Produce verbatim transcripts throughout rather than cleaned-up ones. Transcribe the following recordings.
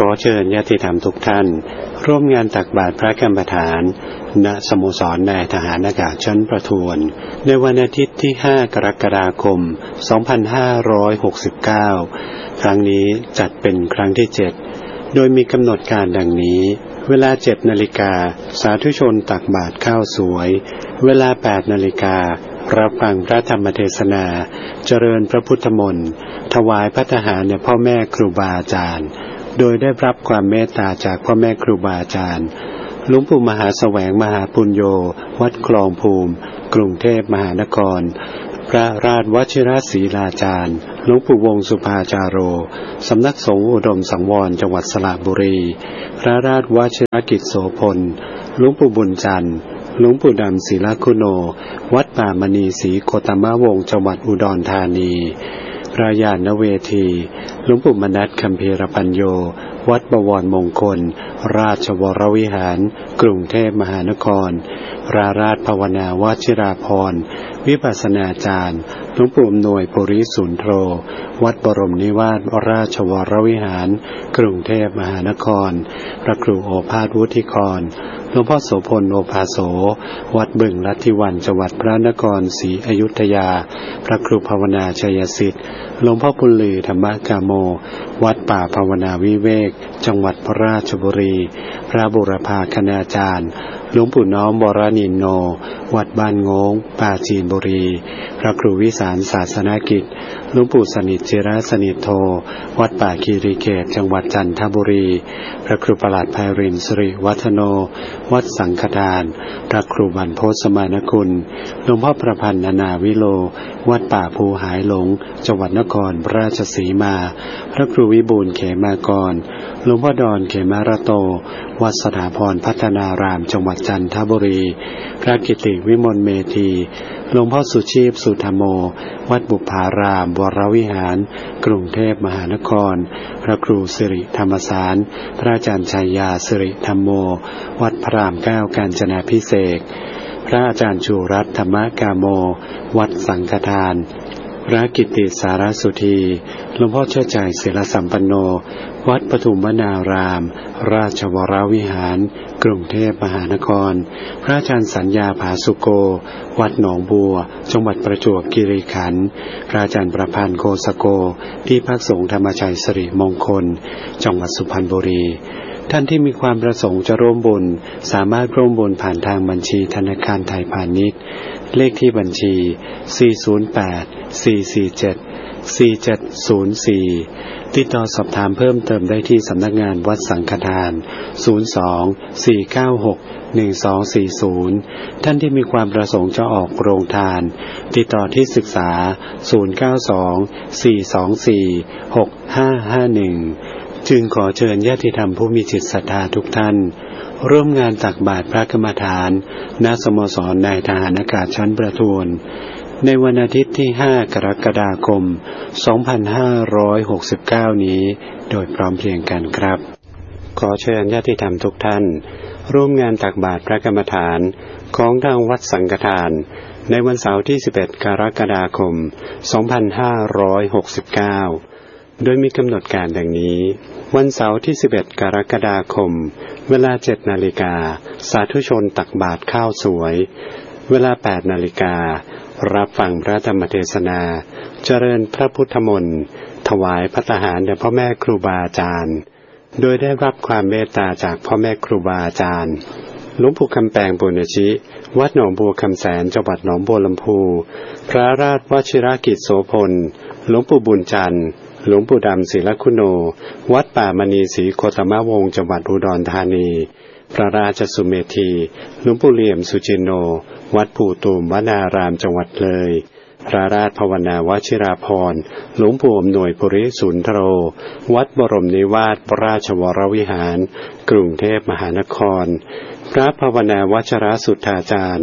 ขอเชิญญาติธรรมทุกท่านร่วมงานตักบาตรพระกรรมฐานณสโมสรนายทหารอากาศชั้นประทวนในวันอาทิตย์ที่ห้ากรกฎาคมสองพันห้าร้อยหกสิบเก้าครั้งนี้จัดเป็นครั้งที่เจ็ดโดยมีกำหนดการดังนี้เวลาเจ็ดนาฬิกาสาธุชนตักบาตรข้าวสวยเวลาแปดนาฬิการับฟังพระธรรมเทศนาเจริญพระพุทธมนต์ถวายภัตตาหารแด่พ่อแม่ครูบาอาจารย์โดยได้รับความเมตตาจากพ่อแม่ครูบาอาจารย์หลวงปู่มหาแสวงมหาปุญโญวัดคลองภูมิกรุงเทพมหานครพระราชวชิรศรีลาจารย์หลวงปู่วงศ์สุภาจาโรสำนักสงฆ์อุดมสังวรจังหวัดสระบุรีพระราชวชิรกิจโสพลหลวงปู่บุญจันทร์หลวงปู่ดำศิลคุโนวัดป่ามณีศรีโคตมวงศ์จังหวัดอุดรธานีพระญาณเวทีหลวงปู่มนัสคัมภีรปัญโยวัดบวรมงคลราชวรวิหารกรุงเทพมหานครพระราชภาวนาวชิราภรณ์วิปัสสนาจารย์หลวงปู่อำนวยปุริสุนโธวัดบรมนิวาสราชวรวิหารกรุงเทพมหานครพระครูโอภาสวุฒิกรหลวงพ่อโสพลโอภาโสวัดบึงลัทธิวันจังหวัดพระนครศรีอยุธยาพระครูภาวนาชัยสิทธิ์หลวงพ่อพุลลือธรรมกาโมวัดป่าภาวนาวิเวกจังหวัดพระราชบุรีพระบุรพาคณาจารย์หลวงปู่น้อมวรนินโนวัดบ้านโงงปราจีนบุรีพระครูวิสารศาสนกิจหลวงปู่สนิทจิรสนิทโทวัดป่าคีรีเขตจังหวัดจันทบุรีพระครูประหลัดไพรินทร์สิริวัฒโนวัดสังฆทานพระครูบรรพตสมานคุณหลวงพ่อประพันธ์นานาวิโลวัดป่าภูหายหลงจังหวัดนครราชสีมาพระครูวิบูลย์เขมากรหลวงพ่อดอนเขมารโตวัดสถาพรพัฒนารามจังหวัดจันทบุรีพระกิติวิมลเมธีหลวงพ่อสุชีพสุธโมวัดบุพารามวรวิหารกรุงเทพมหานครพระครูสิริธรรมสารพระอาจารย์ชัยยาสิริธรรมโมวัดพระรามเก้ากาญจนาภิเษกพระอาจารย์ชูรัตน์ธรรมกาโมวัดสังฆทานพระกิตติสารสุธีหลวงพ่อเชิดใจศิลสัมปันโนวัดปฐุมวนารามราชวรวิหารกรุงเทพมหานครพระอาจารย์สัญญาผาสุโกวัดหนองบัวจังหวัดประจวบคีรีขันธ์พระอาจารย์ประพันธ์โกสโกที่พักสงฆ์ธรรมชัยสิริมงคลจังหวัดสุพรรณบุรีท่านที่มีความประสงค์จะร่วมบุญสามารถร่วมบุญผ่านทางบัญชีธนาคารไทยพาณิชย์เลขที่บัญชีสี่ ศูนย์ แปด สี่ สี่ เจ็ด สี่ เจ็ด ศูนย์ สี่ติดต่อสอบถามเพิ่มเติมได้ที่สำนักงานวัดสังฆทานศูนย์ สอง สี่ เก้า หก หนึ่ง สอง สี่ ศูนย์ท่านที่มีความประสงค์จะออกโรงทานติดต่อที่ศึกษาศูนย์ เก้า สอง สี่ สอง สี่ หก ห้า ห้า หนึ่งจึงขอเชิญญาติธรรมผู้มีจิตศรัทธาทุกท่านร่วมงานตักบาตรพระกรรมฐานณสโมสรนายทหารอากาศชั้นประทวนในวันอาทิตย์ที่ห้ากรกฎาคมสองพันห้าร้อยหกสิบเก้านี้โดยพร้อมเพรียงกันครับขอเชิญญาติธรรมทุกท่านร่วมงานตักบาตรพระกรรมฐานของทางวัดสังฆทานในวันเสาร์ที่สิบเอ็ดกรกฎาคมสองพันห้าร้อยหกสิบเก้าโดยมีกำหนดการดังนี้วันเสาร์ที่สิบเอ็ดกรกฎาคมเวลาเจ็ดนาฬิกาสาธุชนตักบาตรข้าวสวยเวลาแปดนาฬิการับฟังพระธรรมเทศนาเจริญพระพุทธมนต์ถวายภัตตาหารแด่พ่อแม่ครูบาอาจารย์โดยได้รับความเมตตาจากพ่อแม่ครูบาอาจารย์หลวงปู่คำแปงปุณณชิวัดหนองบัวคำแสนจังหวัดหนองบัวลำพูพระราชวชิรกิจโสพลหลวงปู่บุญจันทร์หลวงปู่ดำศิลคุโนวัดป่ามณีศรีโคตมวงศ์จังหวัดอุดรธานีพระราชสุเมธีหลวงปู่เหลี่ยมสุจินโนวัดปู่ตูมวนารามจังหวัดเลยพระราชภาวนาวชิราภรณ์หลวงปู่อำนวยปุริสุนโธวัดบรมนิวาสราชวรวิหารกรุงเทพมหานครพระภาวนาวชรสุทธาจารย์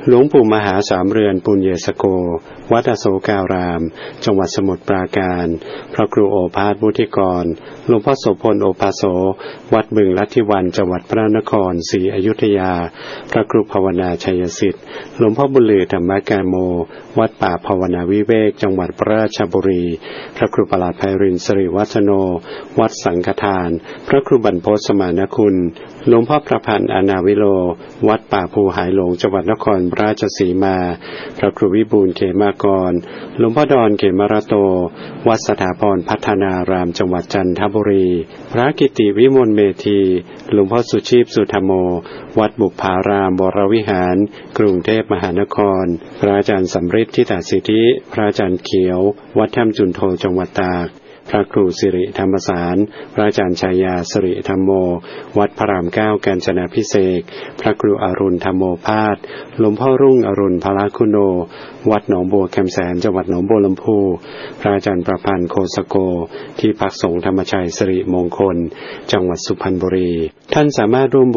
หลวงปู่มหาสามเรือนปุญเยสโกวัดอโศการาม จังหวัดสมุทรปราการ พระครูโอภาสวุฒิกร หลวงพ่อโสพลโอภาโส วัดบึงลัทธิวัน จังหวัดพระนครศรีอยุธยา พระครูภาวนาชัยสิทธิ์ หลวงพ่อบุญลือธรรมกาโม วัดป่าภาวนาวิเวก จังหวัดราชบุรี พระครูประหลัดไพรินทร์สิริวัฒโน วัดสังฆทาน พระครูบรรพตสมานคุณ หลวงพ่อประพันธ์อนาวิโล วัดป่าภูหายหลง จังหวัดนครราชสีมา พระครูวิบูลย์เขมากร หลวงพ่อดอนเขมรโต วัดสถาพรพัฒนาราม จังหวัดจันทบุรี พระกิติวิมลเมธี หลวงพ่อสุชีพสุธรรมโม วัดบุพารามวรวิหาร กรุงเทพมหานคร พระอาจารย์สำริดทิตาสิทธิ พระอาจารย์เขียว วัดถ้ำจุนโท จังหวัดตาก พระครูสิริธรรมสาร พระอาจารย์ชัยยาสิริธรรมโม วัดพระรามเก้ากาญจนาภิเษก พระครูอรุณธรรมโมภาส หลวงพ่อรุ่งอรุณพละคุโน วัดหนองบัวแคมแสน จังหวัดหนองบัวลำพู พระอาจารย์ประพันธ์โคสโก ที่พักสงฆ์ธรรมชัยสิริมงคล จังหวัดสุพรรณบุรี ท่านสามารถร่วม